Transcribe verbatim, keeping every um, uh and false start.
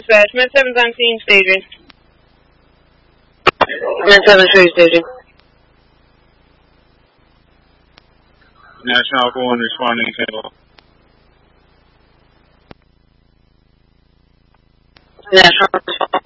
dispatch. Med seven's on scene, staging. Med seven, show you staging. National Alpha one responding table. National